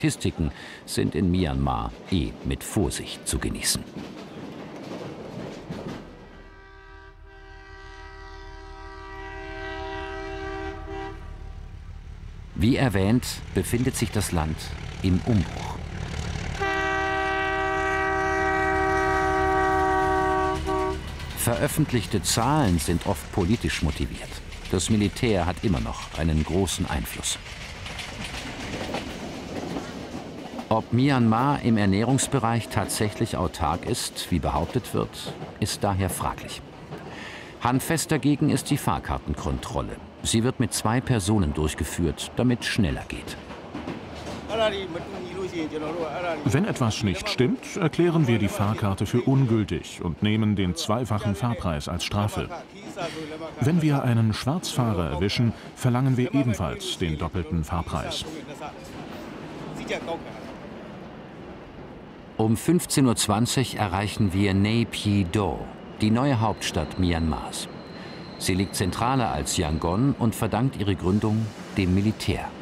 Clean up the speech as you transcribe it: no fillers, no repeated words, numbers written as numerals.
Statistiken sind in Myanmar mit Vorsicht zu genießen. Wie erwähnt, befindet sich das Land im Umbruch. Veröffentlichte Zahlen sind oft politisch motiviert. Das Militär hat immer noch einen großen Einfluss. Ob Myanmar im Ernährungsbereich tatsächlich autark ist, wie behauptet wird, ist daher fraglich. Handfest dagegen ist die Fahrkartenkontrolle. Sie wird mit 2 Personen durchgeführt, damit es schneller geht. Wenn etwas nicht stimmt, erklären wir die Fahrkarte für ungültig und nehmen den 2-fachen Fahrpreis als Strafe. Wenn wir einen Schwarzfahrer erwischen, verlangen wir ebenfalls den doppelten Fahrpreis. Um 15:20 Uhr erreichen wir Naypyidaw, die neue Hauptstadt Myanmars. Sie liegt zentraler als Yangon und verdankt ihre Gründung dem Militär.